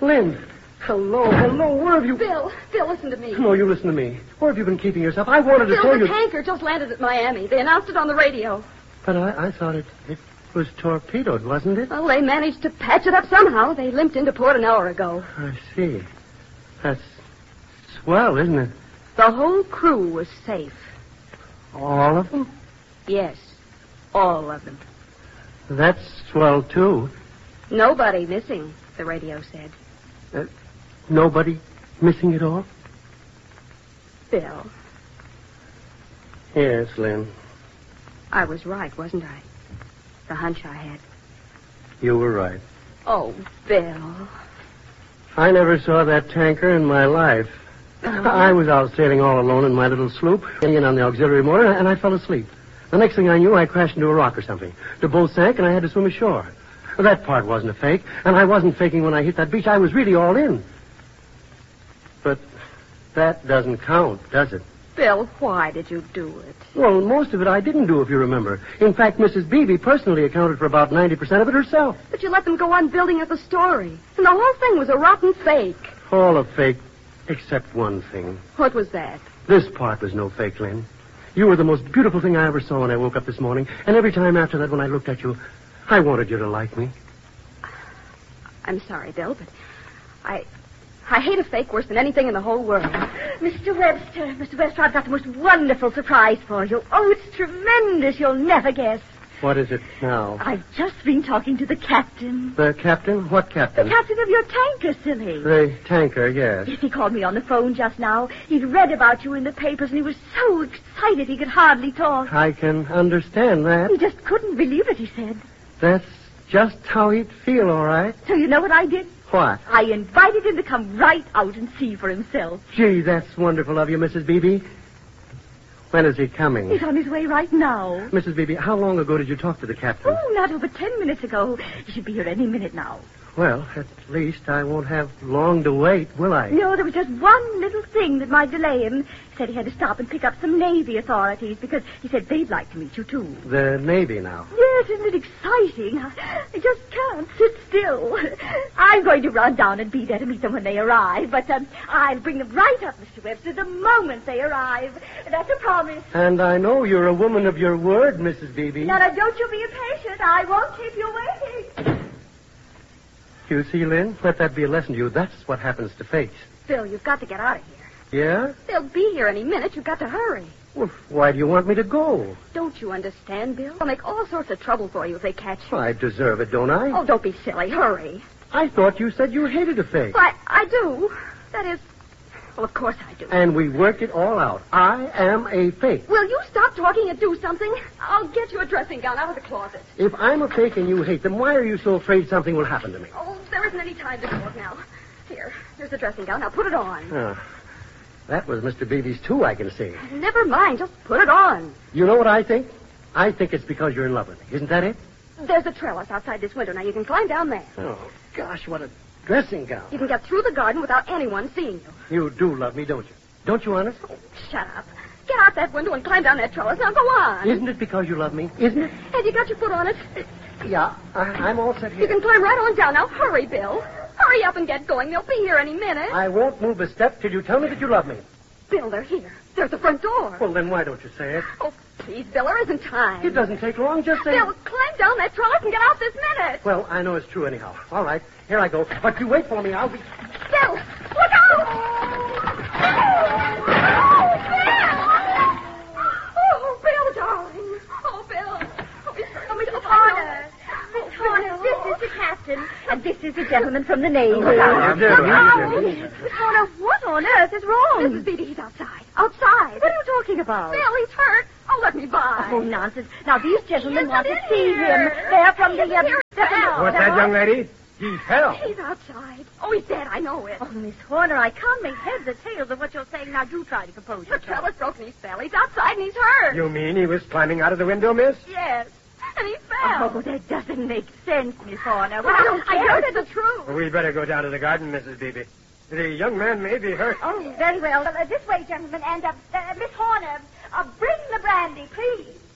Lynn. Hello. Where have you... Bill, listen to me. No, you listen to me. Where have you been keeping yourself? I wanted to tell you... The tanker just landed at Miami. They announced it on the radio. But I thought it was torpedoed, wasn't it? Well, they managed to patch it up somehow. They limped into port an hour ago. I see. That's swell, isn't it? The whole crew was safe. All of them? Yes, all of them. That's swell, too. Nobody missing, the radio said. Nobody missing at all? Bill. Yes, Lynn. I was right, wasn't I? The hunch I had. You were right. Oh, Bill. I never saw that tanker in my life. I was out sailing all alone in my little sloop, getting in on the auxiliary motor, and I fell asleep. The next thing I knew, I crashed into a rock or something. The boat sank, and I had to swim ashore. That part wasn't a fake, and I wasn't faking when I hit that beach. I was really all in. But that doesn't count, does it? Bill, why did you do it? Well, most of it I didn't do, if you remember. In fact, Mrs. Beebe personally accounted for about 90% of it herself. But you let them go on building up a story. And the whole thing was a rotten fake. All a fake, except one thing. What was that? This part was no fake, Lynn. You were the most beautiful thing I ever saw when I woke up this morning. And every time after that when I looked at you, I wanted you to like me. I'm sorry, Bill, but I hate a fake worse than anything in the whole world. Mr. Webster, I've got the most wonderful surprise for you. Oh, it's tremendous. You'll never guess. What is it now? I've just been talking to the captain. The captain? What captain? The captain of your tanker, silly. The tanker, yes. Yes, he called me on the phone just now. He'd read about you in the papers, and he was so excited he could hardly talk. I can understand that. He just couldn't believe it, he said. That's just how he'd feel, all right. So you know what I did? What? I invited him to come right out and see for himself. Gee, that's wonderful of you, Mrs. Beebe. When is he coming? He's on his way right now. Mrs. Beebe, how long ago did you talk to the captain? Oh, not over 10 minutes ago. He should be here any minute now. Well, at least I won't have long to wait, will I? No, there was just one little thing that might delay him. He said he had to stop and pick up some Navy authorities because he said they'd like to meet you, too. The Navy now? Yes, isn't it exciting? I just can't sit still. I'm going to run down and be there to meet them when they arrive, but I'll bring them right up, Mr. Webster, the moment they arrive. That's a promise. And I know you're a woman of your word, Mrs. Beebe. Now, don't you be impatient. I won't keep you waiting. You see, Lynn, let that be a lesson to you. That's what happens to fakes. Bill, you've got to get out of here. Yeah? They'll be here any minute. You've got to hurry. Well, why do you want me to go? Don't you understand, Bill? They'll make all sorts of trouble for you if they catch you. I deserve it, don't I? Oh, don't be silly. Hurry. I thought you said you hated a fake. Well, I do. That is... Well, of course I do. And we worked it all out. I am a fake. Will you stop talking and do something? I'll get you a dressing gown out of the closet. If I'm a fake and you hate them, why are you so afraid something will happen to me? Oh, there isn't any time to talk now. Here's the dressing gown. Now put it on. Oh, that was Mr. Beebe's, too, I can see. Never mind. Just put it on. You know what I think? I think it's because you're in love with me. Isn't that it? There's a trellis outside this window. Now you can climb down there. Oh, gosh, what a dressing gown. You can get through the garden without anyone seeing you. You do love me, don't you? Don't you, honest? Oh, shut up. Get out that window and climb down that trellis. Now go on. Isn't it because you love me? Isn't it? Have you got your foot on it? Yeah, I'm all set here. You can climb right on down. Now hurry, Bill. Hurry up and get going. They'll be here any minute. I won't move a step till you tell me that you love me. Bill, they're here. There's the front door. Well, then why don't you say it? Oh, please, Bill, there isn't time. It doesn't take long. Just say... Bill, climb down that trellis and get out this minute. Well, I know it's true anyhow. All right, here I go. But you wait for me. I'll be... Bill, look out! Oh, Bill, darling. Oh, Bill. Oh, Miss Horner. Miss Horner, this is the captain, and this is the gentleman from the Navy. How do you do? Miss Horner, what on earth is wrong? Mrs. Beatty, he's outside. Outside. What are you talking about? Bill, he's hurt. Oh, let me by. Oh, nonsense. Now, these gentlemen Yes, want to it see is. him. They're from the... What's that, young lady? He fell. He's outside. Oh, he's dead. I know it. Oh, Miss Horner, I can't make heads or tails of what you're saying. Now, do try to compose The yourself. trellis broke and he fell. He's outside and he's hurt. You mean he was climbing out of the window, miss? Yes. And he fell. Oh, that doesn't make sense, Miss Horner. Well, I don't care. I heard it's the truth. We'd better go down to the garden, Mrs. Beebe. The young man may be hurt. Oh, very well. This way, gentlemen. And, Miss Horner, bring the brandy, please.